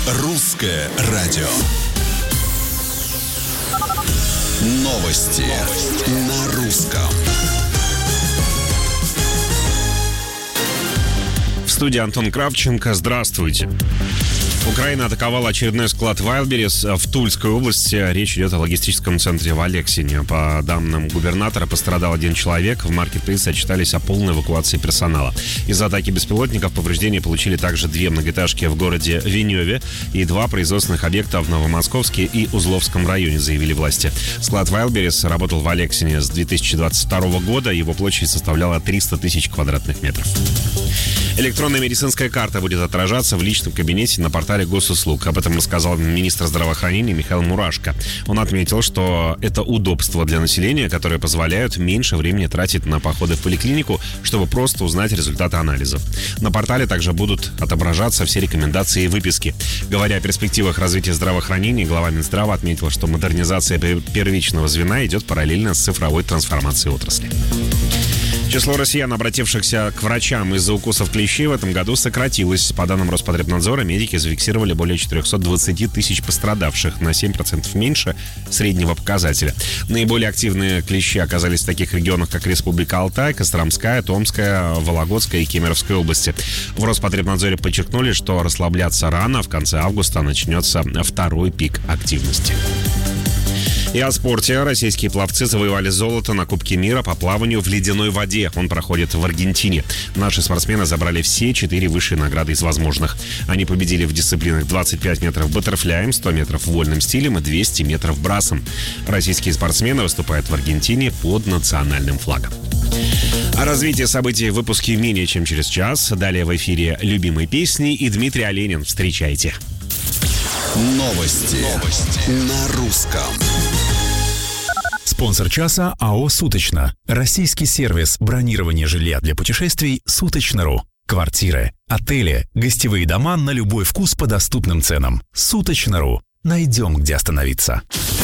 Русское радио. Новости на русском. В студии Антон Кравченко. Здравствуйте. Украина атаковала очередной склад Wildberries в Тульской области. Речь идет о логистическом центре в Алексине. По данным губернатора, пострадал один человек. В маркетплейсе отчитались о полной эвакуации персонала. Из-за атаки беспилотников повреждения получили также 2 многоэтажки в городе Веневе и 2 производственных объекта в Новомосковске и Узловском районе, заявили власти. Склад Wildberries работал в Алексине с 2022 года. Его площадь составляла 300 тысяч квадратных метров. Электронная медицинская карта будет отражаться в личном кабинете на портале госуслуг. Об этом рассказал министр здравоохранения Михаил Мурашко. Он отметил, что это удобство для населения, которое позволяет меньше времени тратить на походы в поликлинику, чтобы просто узнать результаты анализов. На портале также будут отображаться все рекомендации и выписки. Говоря о перспективах развития здравоохранения, глава Минздрава отметил, что модернизация первичного звена идет параллельно с цифровой трансформацией отрасли. Число россиян, обратившихся к врачам из-за укусов клещей, в этом году сократилось. По данным Роспотребнадзора, медики зафиксировали более 420 тысяч пострадавших, на 7% меньше среднего показателя. Наиболее активные клещи оказались в таких регионах, как Республика Алтай, Костромская, Томская, Вологодская и Кемеровская области. В Роспотребнадзоре подчеркнули, что расслабляться рано, в конце августа начнется второй пик активности. И о спорте. Российские пловцы завоевали золото на Кубке мира по плаванию в ледяной воде. Он проходит в Аргентине. Наши спортсмены забрали все 4 высшие награды из возможных. Они победили в дисциплинах 25 метров баттерфляем, 100 метров вольным стилем и 200 метров брасом. Российские спортсмены выступают в Аргентине под национальным флагом. О развитии событий в выпуске менее чем через час. Далее в эфире любимые песни и Дмитрий Оленин. Встречайте. Новости на русском. Спонсор часа АО «Суточно». Российский сервис бронирования жилья для путешествий «Суточно.ру». Квартиры, отели, гостевые дома на любой вкус по доступным ценам. «Суточно.ру». Найдем, где остановиться.